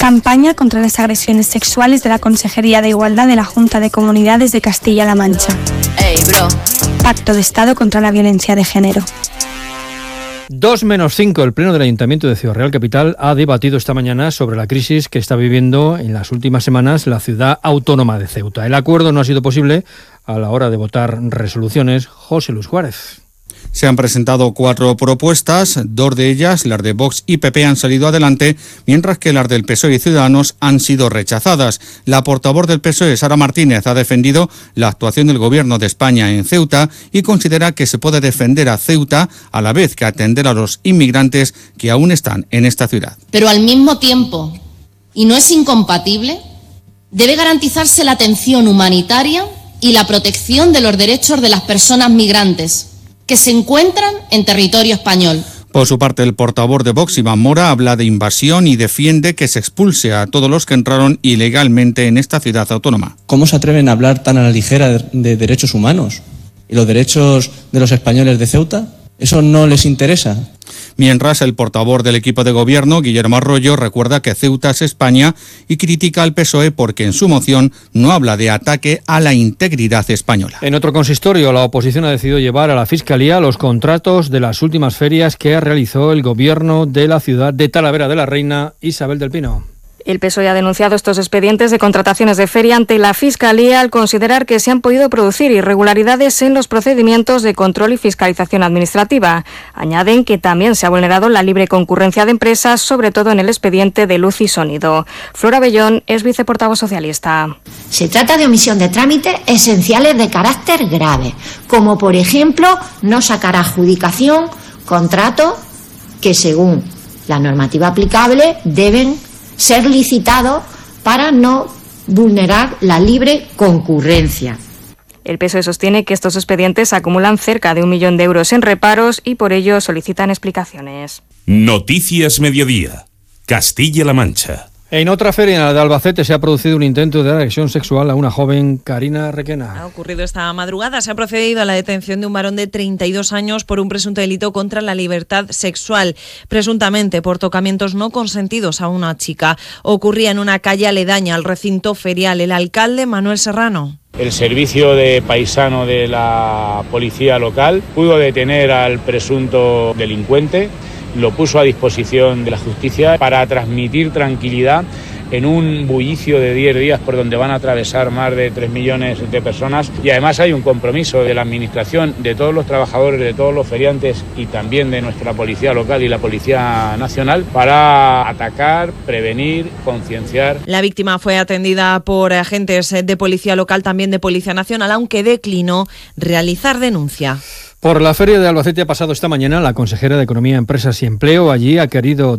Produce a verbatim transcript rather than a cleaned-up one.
Campaña contra las agresiones sexuales de la Consejería de Igualdad de la Junta de Comunidades de Castilla-La Mancha. Hey, bro. Pacto de Estado contra la violencia de género. Dos menos cinco, el Pleno del Ayuntamiento de Ciudad Real Capital ha debatido esta mañana sobre la crisis que está viviendo en las últimas semanas la ciudad autónoma de Ceuta. El acuerdo no ha sido posible a la hora de votar resoluciones. José Luis Juárez. Se han presentado cuatro propuestas, dos de ellas, las de Vox y P P, han salido adelante, mientras que las del P S O E y Ciudadanos han sido rechazadas. La portavoz del P S O E, Sara Martínez, ha defendido la actuación del Gobierno de España en Ceuta y considera que se puede defender a Ceuta a la vez que atender a los inmigrantes que aún están en esta ciudad. Pero al mismo tiempo, y no es incompatible, debe garantizarse la atención humanitaria y la protección de los derechos de las personas migrantes que se encuentran en territorio español. Por su parte, el portavoz de Vox, Iván Mora, habla de invasión y defiende que se expulse a todos los que entraron ilegalmente en esta ciudad autónoma. ¿Cómo se atreven a hablar tan a la ligera de, de derechos humanos? ¿Y los derechos de los españoles de Ceuta? ¿Eso no les interesa? Mientras, el portavoz del equipo de gobierno, Guillermo Arroyo, recuerda que Ceuta es España y critica al P S O E porque en su moción no habla de ataque a la integridad española. En otro consistorio, la oposición ha decidido llevar a la Fiscalía los contratos de las últimas ferias que realizó el gobierno de la ciudad de Talavera de la Reina. Isabel del Pino. El P S O E ha denunciado estos expedientes de contrataciones de feria ante la Fiscalía al considerar que se han podido producir irregularidades en los procedimientos de control y fiscalización administrativa. Añaden que también se ha vulnerado la libre concurrencia de empresas, sobre todo en el expediente de luz y sonido. Flora Bellón es viceportavoz socialista. Se trata de omisión de trámites esenciales de carácter grave, como por ejemplo no sacar a adjudicación contratos que según la normativa aplicable deben ser licitados para no vulnerar la libre concurrencia. El P S O E sostiene que estos expedientes acumulan cerca de un millón de euros en reparos y por ello solicitan explicaciones. Noticias Mediodía. Castilla-La Mancha. En otra feria de Albacete se ha producido un intento de agresión sexual a una joven, Karina Requena. Ha ocurrido esta madrugada. Se ha procedido a la detención de un varón de treinta y dos años por un presunto delito contra la libertad sexual, presuntamente por tocamientos no consentidos a una chica. Ocurría en una calle aledaña al recinto ferial. El alcalde, Manuel Serrano. El servicio de paisano de la policía local pudo detener al presunto delincuente, lo puso a disposición de la justicia para transmitir tranquilidad en un bullicio de diez días por donde van a atravesar más de tres millones de personas, y además hay un compromiso de la administración, de todos los trabajadores, de todos los feriantes y también de nuestra policía local y la policía nacional para atacar, prevenir, concienciar. La víctima fue atendida por agentes de policía local, también de policía nacional, aunque declinó realizar denuncia. Por la feria de Albacete ha pasado esta mañana la consejera de Economía, Empresas y Empleo. Allí ha querido